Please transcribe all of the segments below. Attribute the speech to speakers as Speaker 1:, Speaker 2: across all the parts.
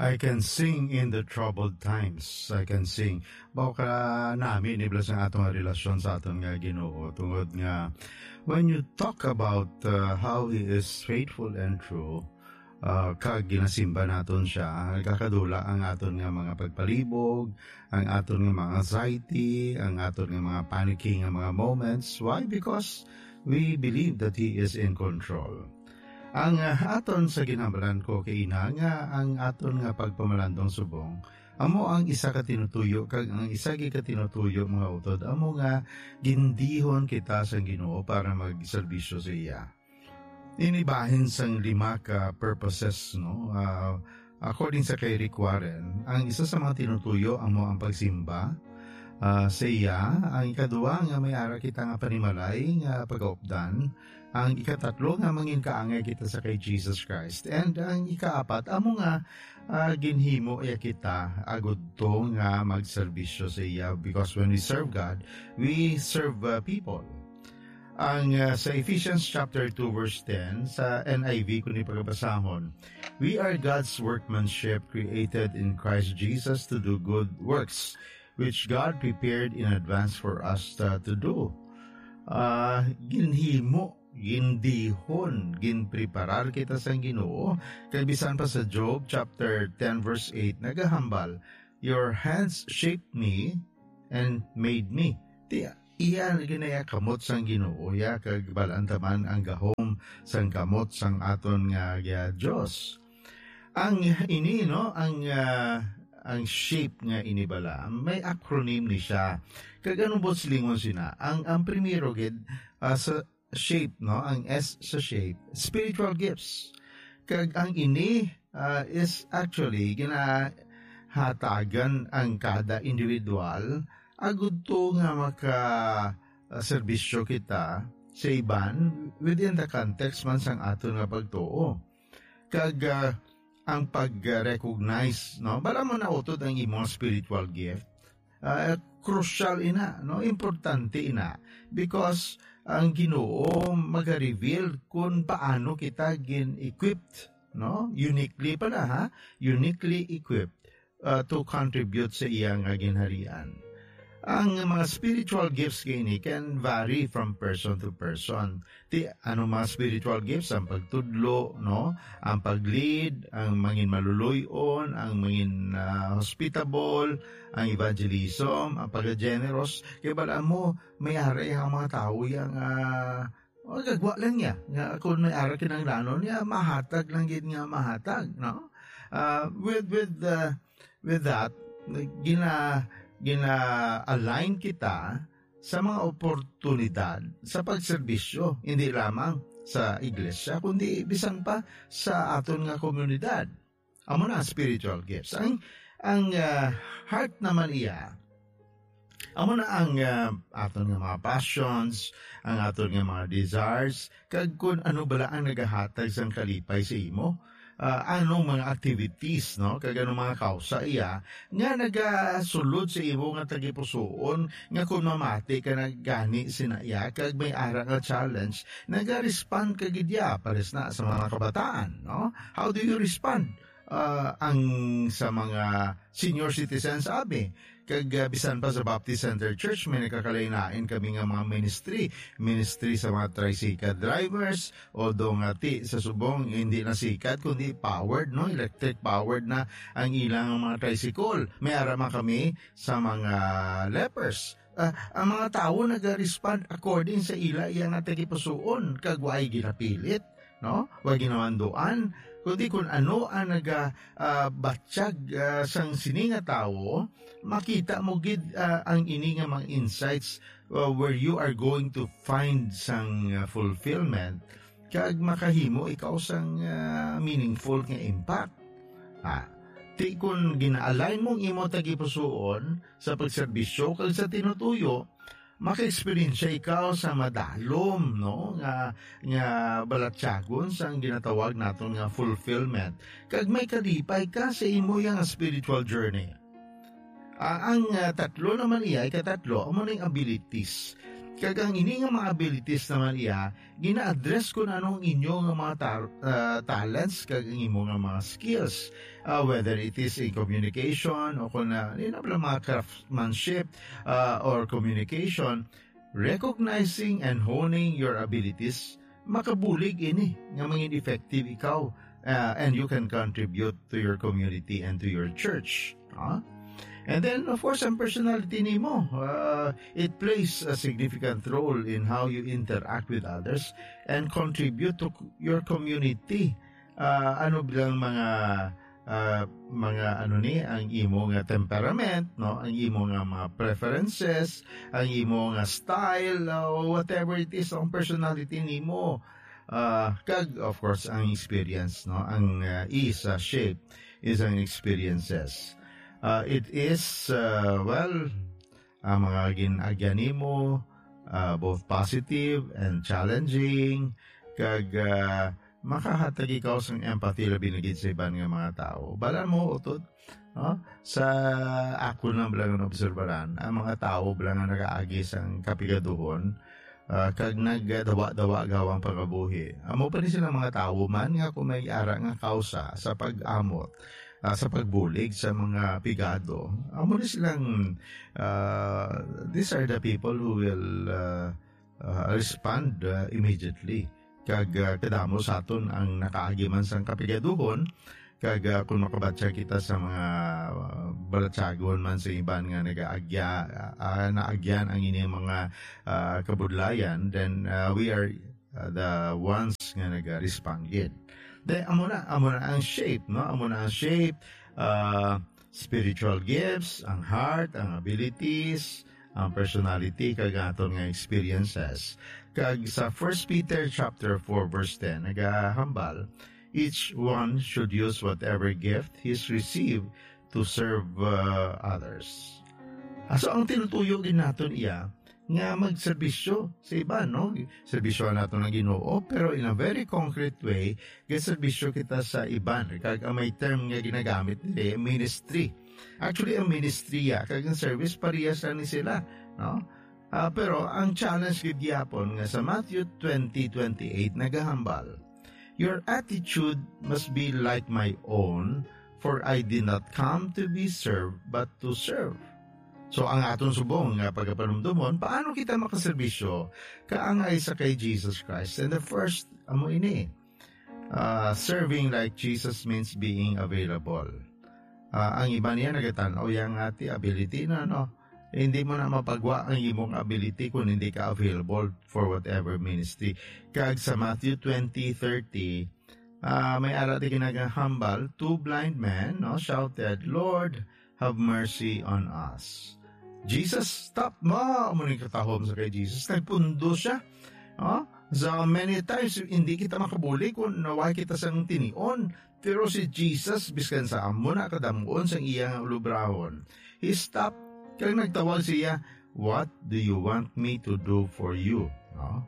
Speaker 1: I can sing in the troubled times. I can sing. Baka namin iblas ang atong relasyon sa atong nga Ginoo. Tungod nga, when you talk about how He is faithful and true, kag ginasimba naton siya, kakadula ang aton nga mga pagpalibog, ang aton nga mga anxiety, ang aton nga mga panicking nga mga moments. Why? Because we believe that He is in control. Ang aton sa ginambalan ko kay ina nga ang aton nga pagpamalandong subong, amo ang isa ka tinutuyo kag ang isa ka tinutuyo mga utod, amo nga gindihon kita sa Ginoo para magserbisyo sa iya. Inibahin sang 5 ka purposes, no? According sa kay Rick Warren, ang isa sa mga tinutuyo amo ang pagsimba sa iya. Ang ikaduwa nga may ara kita nga panimalay nga pag-aupdan. Ang ikatatlo nga mangin kaangay kita sa kay Jesus Christ. And ang ikaapat amo nga ginhimo iya kita agud to nga magserbisyo sa iya, because when we serve God, we serve people. Ang sa Ephesians chapter 2 verse 10 sa NIV kung ipagabasahon, we are God's workmanship created in Christ Jesus to do good works which God prepared in advance for us to do. Ginhimo, gindihon, ginpreparar kita sa Ginoo. Kay bisan pa sa Job chapter 10 verse 8 nagahambal, your hands shaped me and made me. Iyan ginaya kamot sang Ginoo, ya kag balantaman ang gahom sang kamot sang aton nga Dios. Ang ini, no, ang shape nga inibala, may acronym ni siya. Kag anong botslingon sina? Ang primero gid sa shape, no, ang S sa shape, spiritual gifts. Kag ang ini is actually ginahatagan ang kada individual agud to nga maka serbisyo kita sa iban within the context man sang aton nga pagtuo. Kag ang pag-recognize, no, bala mo na utod ang imong spiritual gift, crucial ina, no, importante ina, because ang Ginoo mag-reveal kung paano kita gin-equipped, no, uniquely pala, ha, uniquely equipped to contribute sa iyang ginharian. Ang mga spiritual gifts kini can vary from person to person. Ano mga spiritual gifts? Ang pagtudlo, no? Ang pag-lead, ang mangin maluluyon, ang mangin hospitable, ang evangelism, ang pag-generous. Kaya bala mo, may ari ang mga tao yung gagwa lang niya. Kung may ari kinanglanon niya, mahatag lang yun nga mahatag, no? With that, gina-align kita sa mga oportunidad sa pagserbisyo, hindi lamang sa iglesia, kundi bisan pa sa aton nga komunidad. Amo na spiritual gifts. Ang heart naman iya, amo na ang aton nga mga passions, ang aton nga mga desires, kag kung ano bala ang nagahatag sang kalipay sa imo. Anong mga activities, no, kag anong mga kausa iya nga nagasulod sa imo nga tagipusoon nga kung mamati ka nagani sinaya kag may ara nga challenge naga-respond kag idya pares na sa mga kabataan, no? How do you respond? Ang sa mga senior citizens abi kag bisan pa sa Baptist Center Church may nakakalainain kami nga mga ministry sa mga tricycle drivers, although nga sa subong hindi na sikat kundi powered, no, electric powered na ang ilang mga tricycle. May arama kami sa mga lepers. Ang mga tao nag-respond according sa ila iyang natagipusoon kag way ginapilit, no, way ginawandoan, kundi kung ano ang nagabatsyag sang sini nga tao, makita mo gid ang ini nga mga insights where you are going to find sang fulfillment kag makahimo ikaw sang meaningful nga impact. Ti kung gina-align mong imo tagipusoon sa pagserbisyo kag sa tinutuyo, maka-experience ikaw sa madalom, no, nga balatyagon sang ginatawag naton nga fulfillment. Kag may kalipay ka sa imo yang spiritual journey. Ang tatlo naman iya, ikatatlo, amo ning abilities. Kagang ini nga mga abilities naman iya, gina-address ko na anong inyo nga mga talents, kagang imo nga mga skills. Whether it is in communication, o kung na mga craftsmanship, or communication, recognizing and honing your abilities, makabulig ini, nga maging effective ikaw, and you can contribute to your community and to your church. And then, of course, ang personality nimo, it plays a significant role in how you interact with others and contribute to your community. Ano bilang ang imo nga temperament, no? Ang imo nga mga preferences, ang imo nga style, whatever it is, ang personality nimo. Kag, of course, ang experience, no? Ang shape is ang experiences. It is, ang mga ginagyan nimo, both positive and challenging, kag makahatag ikaw sa empathy labi na gid sa iban nga mga tao. Balan mo utod, no? Sa ako na bilang obserbaran, ang mga tao bilang nga nagaagi sang kapigaduhon, kag nagdawa-dawa gawang pagabuhi. Amo pa ni sila mga tao man nga kung may ara nga kausa sa pag-amot, sa pagbulig sa mga pigado. Amo ni silang these are the people who will respond immediately. Kag kadamo sa aton ang nakaagiman sang kapigaduhon, kag kung makabatsa kita sa mga balatsagon man sa iban nga naagyan ang inyong mga kabudlayan, then we are the ones nga naga-responded. Then amo na ang shape, no? Amo na ang shape, spiritual gifts, ang heart, ang abilities, ang personality, kag aton nga experiences. Kag sa 1 Peter chapter 4 verse 10 nagahambal, each one should use whatever gift he's received to serve others. So ang tinutuyo din naton iya nga magserbisyo sa iba, no? Serbisyo naton ng Ginoo, pero in a very concrete way, serbisyo kita sa iban. Kag may term nga ginagamit nila, ministry. Actually, ang ministry kag ang service parehas ni sila, no? Pero ang challenge gid gyapon nga sa Matthew 20:28 nagahambal, your attitude must be like my own, for I did not come to be served but to serve. So ang aton subong nga pagapanumdumon, paano kita makaserbisyo kaangay sa kay Jesus Christ? And the first amo ini, serving like Jesus means being available. Ang iba niya nagatan-aw yang ati ability na, no? Hindi mo na mapagwa ang imong ability kung hindi ka available for whatever ministry. Kag sa Matthew 20:30, may arati kinagahambal, two blind men, no, shouted, Lord, have mercy on us. Jesus, stop mo! Muning katahom sa kay Jesus. Nagpundo siya. So many times, hindi kita makabuli kung naway kita sang tinion. Pero si Jesus, biskan sa amo na kadamuon sang iyang lubrahon. He stopped. Kaya nagtawag siya, what do you want me to do for you? No?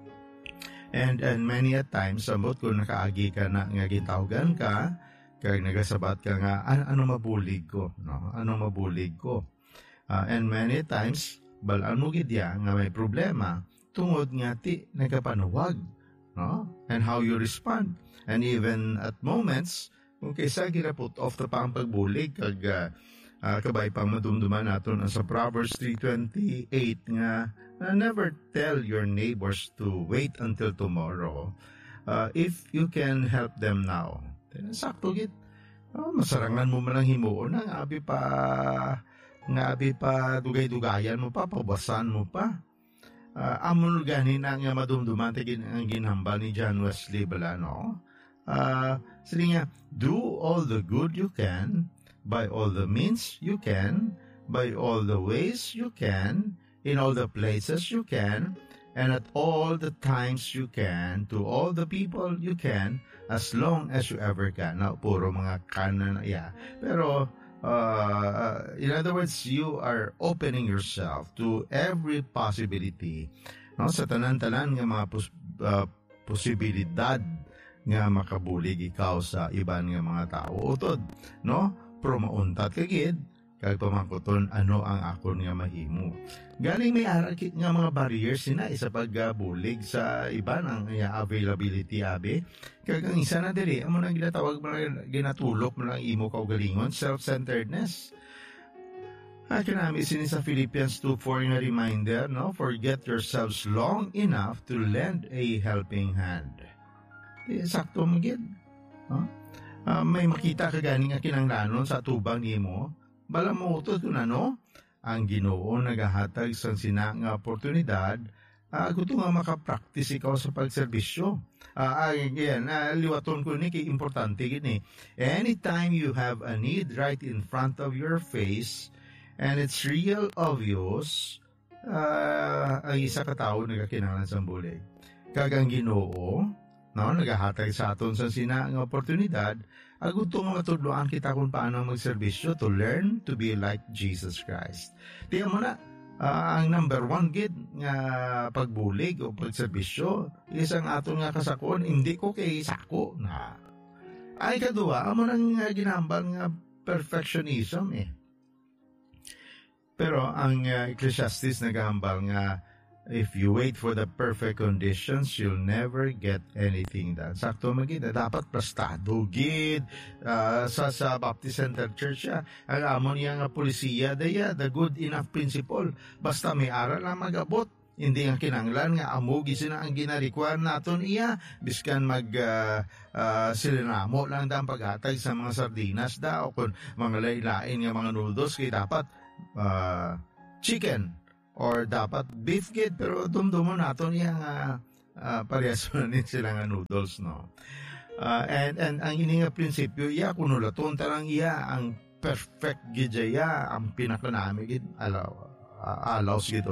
Speaker 1: And many a times, samot kung nakaagi ka na nga gitawagan ka, kaya nagasabat ka nga, ano mabulig ko? No? Ano mabulig ko? And many times, balaan mo gidya nga may problema, tungod nga ti nagapanuwag. No? And how you respond. And even at moments, kung kaysa ginaput off na pa ang pagbulig, kag kabay pang madumduman natin sa Proverbs 3:28 nga, never tell your neighbors to wait until tomorrow if you can help them now. Sakto git. Masarangan mo malang himuon nga abi pa dugay-dugayan mo pa, pabasan mo pa. Amon ganin nga madumduman ang ginhambal ni John Wesley bala, no? Sili nga, do all the good you can, by all the means you can, by all the ways you can, in all the places you can, and at all the times you can, to all the people you can, as long as you ever can. Now, puro mga kanan, pero in other words, you are opening yourself to every possibility, no? Sa tanan-tanan nga mga posibilidad nga makabulig ikaw sa iban nga mga tao. Utod, no? Pero mauntat kagid, kag pamangkuton ano ang akon nga mahimo. Galing may ara nga mga barriers sina isa pagbulig sa iba ng availability abi. Kag ang isa na diri amo nang ginatawag mo ginatulok mo lang imo kaugalingon, self-centeredness. Kanami sini sa Philippians 2:4 nga reminder, no? Forget yourselves long enough to lend a helping hand. Sakto magid. May makita ka gani nga kinanglanon sa tubang nimo. Bala mo ito ano? Ang Ginoo nagahatag sa sina nga oportunidad gusto nga makapractice ikaw sa pagserbisyo. Liwaton ko ni kay importante gini. Anytime you have a need right in front of your face and it's real obvious, ang isa ka tao nagakinahanglan sa bulig. Kag ang Ginoo, no, nagahatag sa aton sa sina nga oportunidad, gusto nga matudloan kita kung paano magserbisyo to learn to be like Jesus Christ. Tiyan mo na, ang number one gid nga pagbulig o pagserbisyo, isang aton nga kasakon, hindi ko kay sako na. Ay kadua, amo nang ginambal nga perfectionism Pero ang Ecclesiastes nagahambal nga, if you wait for the perfect conditions, you'll never get anything done. Sakto magid, dapat prastado gid. Sa Baptist Center Church, ang amon niya nga polisiya daya, the good enough principle. Basta may aral lang magabot. Hindi nga kinanglan nga amugi sila ang ginarikuan naton iya. Biskan silinamo lang dang paghatag sa mga sardinas da o kung mga lain-lain nga mga noodles, kay dapat chicken or dapat beef gid, pero dumdumon nato niya nga parehas na sila nga noodles, no? And ang ini nga prinsipyo iya kunulaton tarang iya ang perfect gid iya ang pinakanami gid alaws gid.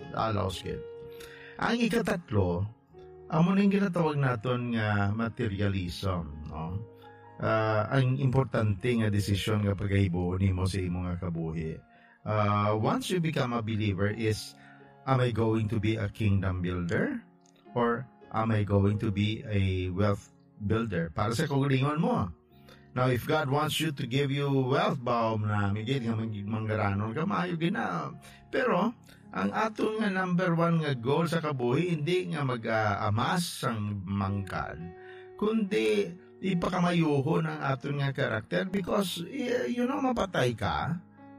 Speaker 1: Ang ikatatlo, amo ning ginatawag naton nga materialism, no? Ang importante nga desisyon nga paghibo nimo sa imo nga kabuhi. Once you become a believer is, am I going to be a kingdom builder? Or am I going to be a wealth builder? Para sa kaugalingon mo. Now, if God wants you to give you wealth, baom na migit nga manggaranon ka, maayo gina. Pero, ang ato nga number one nga goal sa kabuhi, hindi nga mag-amas ang mangkad, kundi ipakamayuhon ang ato nga karakter, because, mapatay ka.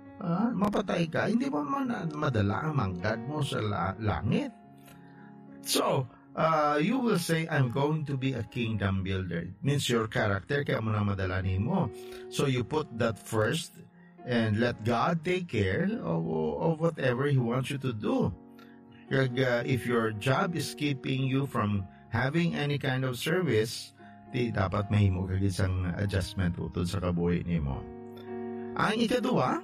Speaker 1: Hindi mo madala ang manggad mo sa langit. So, you will say, I'm going to be a kingdom builder. It means your character, kaya mo na madala nimo. So, you put that first and let God take care of whatever He wants you to do. If your job is keeping you from having any kind of service, dapat mahimo kag isang adjustment utod sa kabuhi nimo. Ang ikadua,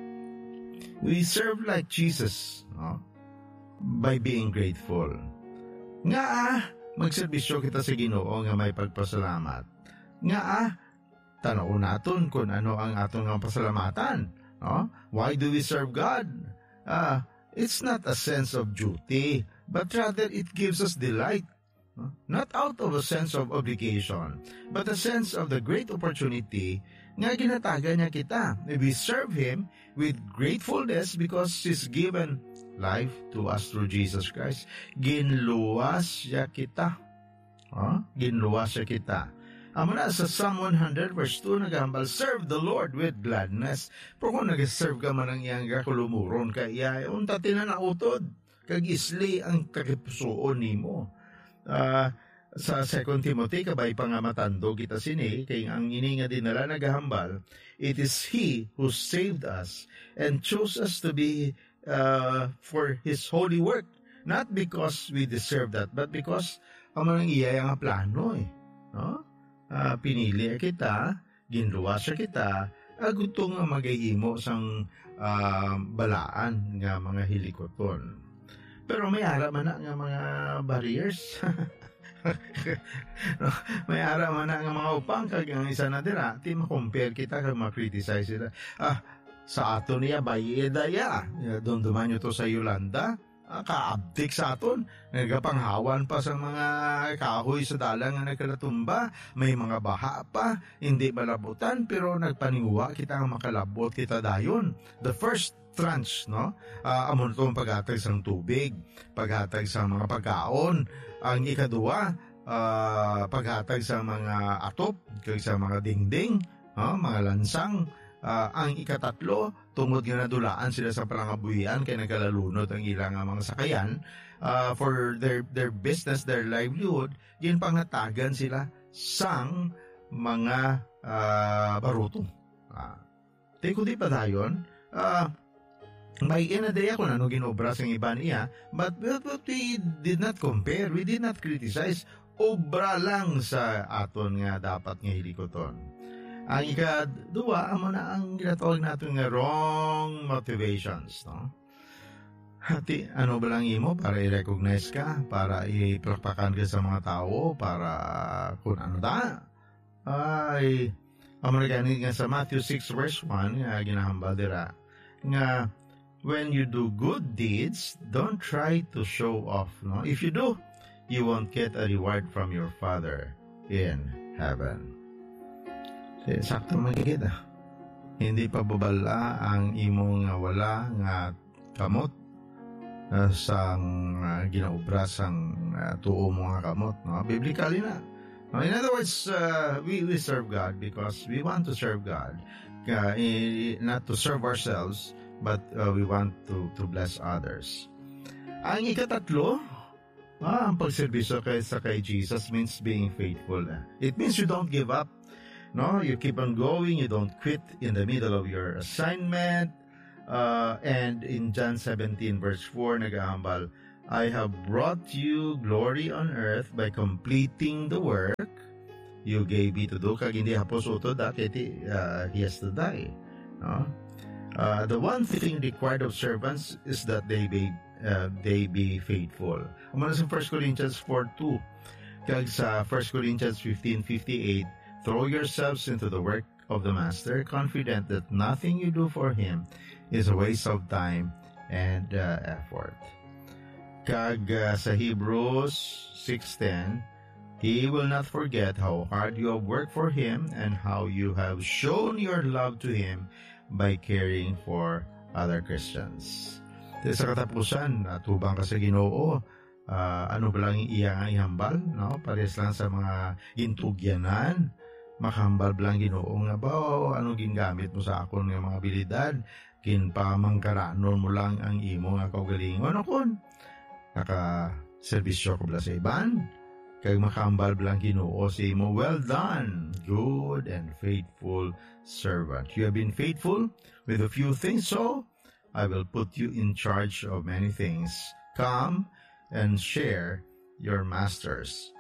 Speaker 1: we serve like Jesus, no? By being grateful. Nga magserbisyo kita sa Ginoo nga may pagpasalamat. Nga tanaw naton kung ano ang atong nga pasalamatan, no? Why do we serve God? It's not a sense of duty, but rather it gives us delight. Not out of a sense of obligation, but a sense of the great opportunity nga ginataga niya kita. We serve Him with gratefulness because He's given life to us through Jesus Christ. Ginluwas siya kita. Ginluwas siya kita. Amo na sa Psalm 100 verse 2 nagambal, serve the Lord with gladness. Pero kung nag-serve ka man ang iyang kulumuron ka iya, unta tinanautod, kag isli ang tagipusoon nimo. Sa 2 Timothy, kabay pa nga matando kita sini, kay ang ini nga dinala nagahambal, it is He who saved us and chose us to be for His holy work. Not because we deserve that, but because amanang iya nga plano no? Pinili kita, ginluwas kita, gusto nga magayimo sang balaan nga mga hilikoton. Pero may ara man na nga mga barriers. May ara man na nga mga upang kag ang isa na dira, ti ma-compare kita kag ma-criticize sila. Sa ato niya bayeda ya. Dumduman nyo to sa Yolanda. kaabdik sa aton, nagapanghawan pa sa mga kahoy sa dalang nga nagkalatumba, may mga baha pa, hindi malabutan, pero nagpaninguha kita nga makalabot kita dayon. The first tranche, no? Amon itong paghatag sa tubig, paghatag sa mga pagkaon. Ang ikaduwa, paghatag sa mga atop, kag sa mga dingding, mga lansang. Ang ikatatlo, tungod nga nadulaan sila sa palangabuhian kay nagkalalunod ang ilang mga sakayan for their business, their livelihood, yun pangatagan sila sang mga baruto. Teko di pa dayon, may inadaya kung ano ginobra sa iba niya, but we did not compare, we did not criticize, obra lang sa aton nga dapat nga hilikoton. Ang ikaduwa, amo na ang ginatawag natin nga wrong motivations, no? Hati, ano ba lang imo para i-recognize ka, para iprakpakan ka sa mga tao, para kung ano da? Ay, amo na ganit nga sa Matthew 6 verse 1, nga ginahambal dira, nga when you do good deeds, don't try to show off, no? If you do, you won't get a reward from your Father in heaven. Sakto magigit Hindi pa babala ang imong wala nga kamot sang ginaubra sang tuo mo nga kamot, no? Biblically na. In other words, we serve God because we want to serve God, not to serve ourselves, but we want to bless others. Ang ikatatlo, ang pagserbisyo kay Jesus means being faithful. It means you don't give up. No, you keep on going, you don't quit in the middle of your assignment. And in John 17 verse 4, nag-aambal, I have brought you glory on earth by completing the work you gave me to do. Kag hindi hapos uto kiti he has to die. No? The one thing required of servants is that they be faithful. Umano sa 1 Corinthians 4:2, kag sa 1 Corinthians 15:58, throw yourselves into the work of the Master, confident that nothing you do for Him is a waste of time and effort. Kag sa Hebrews 6:10, He will not forget how hard you have worked for Him and how you have shown your love to Him by caring for other Christians. Sa katapusan, tubang ka sa Ginoo, ano ba lang iyang ihambal, no? Pares lang sa mga intugyanan, makahambal lang Ginoo nga ba, ano gingamit mo sa akon nga mga abilidad, kinpamangkaranon mo lang ang imo nga kaugalingon, ano kun? Naka-servisyo ko bala sa iban, kag makahambal lang Ginoo sa imo, well done, good and faithful servant. You have been faithful with a few things, so I will put you in charge of many things. Come and share your master's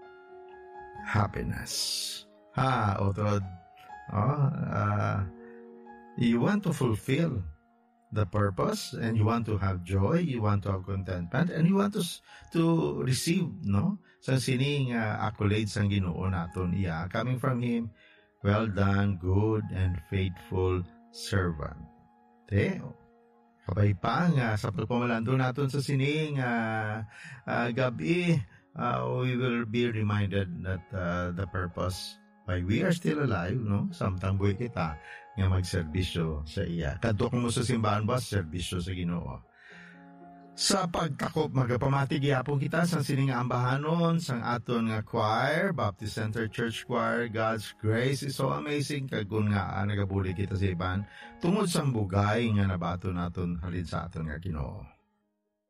Speaker 1: happiness. Otod. You want to fulfill the purpose, and you want to have joy, you want to have contentment, and you want to receive, no? Sa sining accolades ang Ginoo naton iya coming from Him. Well done, good and faithful servant. Kabay pa nga sa pagpamalando naton sa sining gabi, we will be reminded that the purpose why we are still alive, no? Samtang buhay kita nga magserbisyo sa iya. Kadtok mo sa simbahan ba, serbisyo sa Ginoo. Sa pagtakop, magapamatig yapon kita sa sining ambahanon, sang aton nga choir, Baptist Center Church Choir. God's grace is so amazing. Kagun nga nagabuli kita sa iban, tungod sang bugay nga nabato naton halin sa aton nga Ginoo.